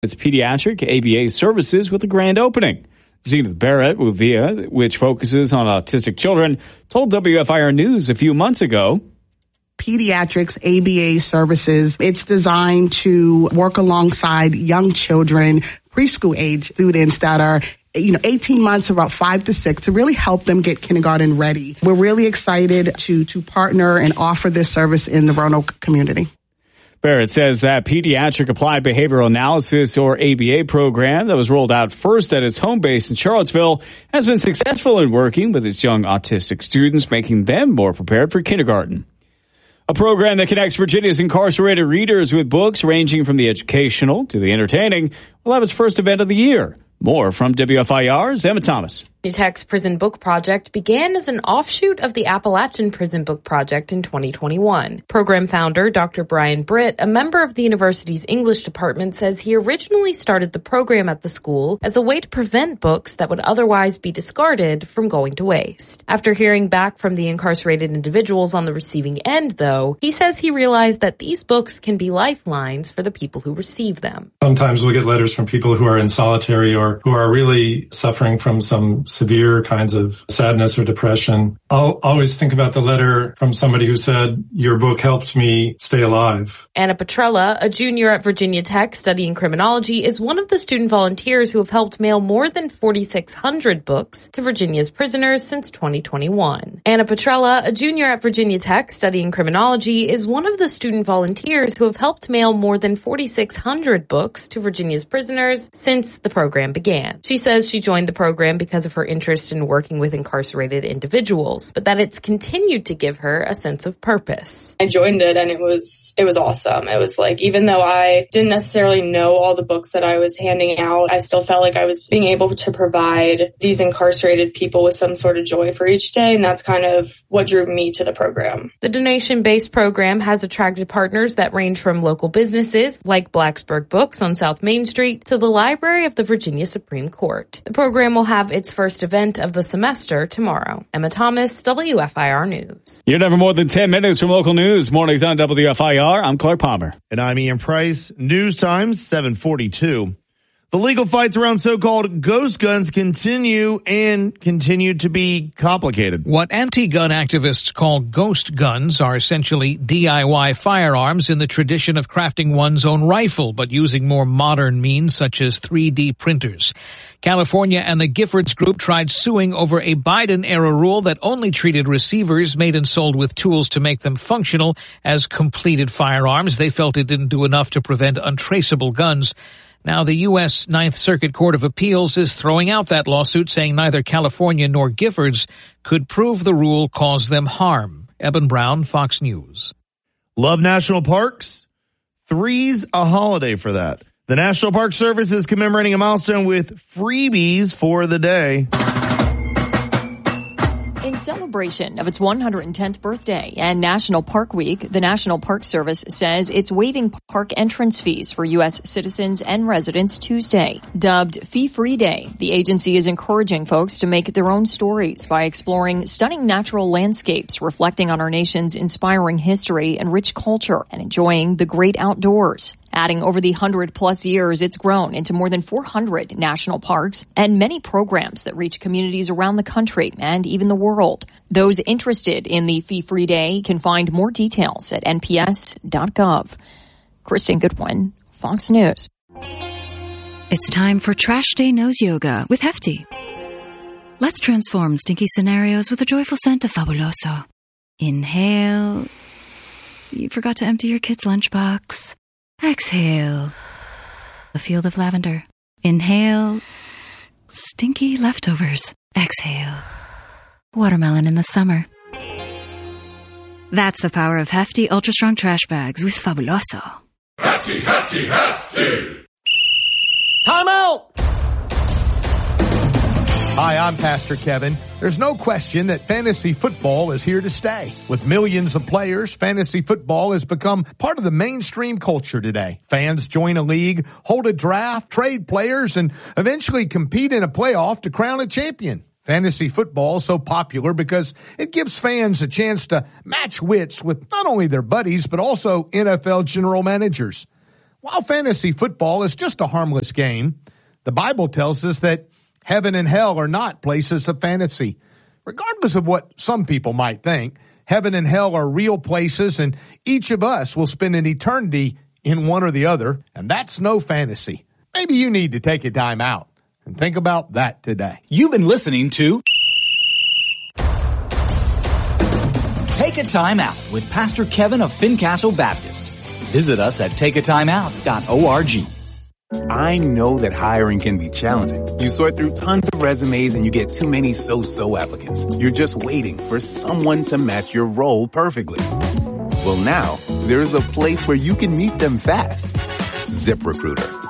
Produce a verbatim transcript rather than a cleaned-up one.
its pediatric A B A services with a grand opening. Zenith Barrett, Uvia, which focuses on autistic children, told W F I R News a few months ago, Pediatrics A B A services, it's designed to work alongside young children, preschool age students that are you know, eighteen months, about five to six, to really help them get kindergarten ready. We're really excited to to partner and offer this service in the Roanoke community. Barrett says that Pediatric Applied Behavioral Analysis, or A B A program that was rolled out first at its home base in Charlottesville has been successful in working with its young autistic students, making them more prepared for kindergarten. A program that connects Virginia's incarcerated readers with books ranging from the educational to the entertaining will have its first event of the year. More from W F I R's Emma Thomas. Virginia Tech's Prison Book Project began as an offshoot of the Appalachian Prison Book Project in twenty twenty-one. Program founder Doctor Brian Britt, a member of the university's English department, says he originally started the program at the school as a way to prevent books that would otherwise be discarded from going to waste. After hearing back from the incarcerated individuals on the receiving end, though, he says he realized that these books can be lifelines for the people who receive them. Sometimes we'll get letters from people who are in solitary or who are really suffering from some severe kinds of sadness or depression. I'll always think about the letter from somebody who said, "Your book helped me stay alive." Anna Petrella, a junior at Virginia Tech studying criminology, is one of the student volunteers who have helped mail more than forty-six hundred books to Virginia's prisoners since twenty twenty-one. Anna Petrella, a junior at Virginia Tech studying criminology, is one of the student volunteers who have helped mail more than forty-six hundred books to Virginia's prisoners since the program began. She says she joined the program because of her interest in working with incarcerated individuals, but that it's continued to give her a sense of purpose. I joined it and it was it was awesome. It was like, even though I didn't necessarily know all the books that I was handing out, I still felt like I was being able to provide these incarcerated people with some sort of joy for each day, and that's kind of what drew me to the program. The donation-based program has attracted partners that range from local businesses like Blacksburg Books on South Main Street to the Library of the Virginia Supreme Court. The program will have its first event of the semester tomorrow. Emma Thomas, W F I R News. You're never more than ten minutes from local news. Mornings on W F I R. I'm Clark Palmer. And I'm Ian Price. News Times, seven forty-two. The legal fights around so-called ghost guns continue and continue to be complicated. What anti-gun activists call ghost guns are essentially D I Y firearms in the tradition of crafting one's own rifle, but using more modern means such as three D printers. California and the Giffords Group tried suing over a Biden-era rule that only treated receivers made and sold with tools to make them functional as completed firearms. They felt it didn't do enough to prevent untraceable guns. Now, the U S Ninth Circuit Court of Appeals is throwing out that lawsuit, saying neither California nor Giffords could prove the rule caused them harm. Eben Brown, Fox News. Love national parks? Three's a holiday for that. The National Park Service is commemorating a milestone with freebies for the day. In celebration of its one hundred tenth birthday and National Park Week, the National Park Service says it's waiving park entrance fees for U S citizens and residents Tuesday. Dubbed Fee-Free Day, the agency is encouraging folks to make their own stories by exploring stunning natural landscapes reflecting on our nation's inspiring history and rich culture and enjoying the great outdoors. Adding over the one hundred plus years, it's grown into more than four hundred national parks and many programs that reach communities around the country and even the world. Those interested in the Fee-Free Day can find more details at N P S dot gov. Kristen Goodwin, Fox News. It's time for Trash Day Nose Yoga with Hefty. Let's transform stinky scenarios with a joyful scent of Fabuloso. Inhale. You forgot to empty your kid's lunchbox. Exhale. A field of lavender. Inhale. Stinky leftovers. Exhale. Watermelon in the summer. That's the power of Hefty Ultra Strong Trash Bags with Fabuloso. Hefty, Hefty, Hefty! Time out! Hi, I'm Pastor Kevin. There's no question that fantasy football is here to stay. With millions of players, fantasy football has become part of the mainstream culture today. Fans join a league, hold a draft, trade players, and eventually compete in a playoff to crown a champion. Fantasy football is so popular because it gives fans a chance to match wits with not only their buddies, but also N F L general managers. While fantasy football is just a harmless game, the Bible tells us that heaven and hell are not places of fantasy. Regardless of what some people might think, heaven and hell are real places, and each of us will spend an eternity in one or the other, and that's no fantasy. Maybe you need to take a time out and think about that today. You've been listening to Take a Time Out with Pastor Kevin of Fincastle Baptist. Visit us at take a time out dot org. I know that hiring can be challenging. You sort through tons of resumes and you get too many so-so applicants. You're just waiting for someone to match your role perfectly. Well, now there's a place where you can meet them fast. ZipRecruiter.